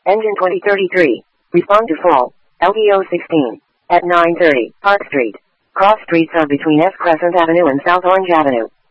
Engine 2033. Respond to fall. LVO 16. At 9:30. Park Street. Cross streets are between S. Crescent Avenue and South Orange Avenue.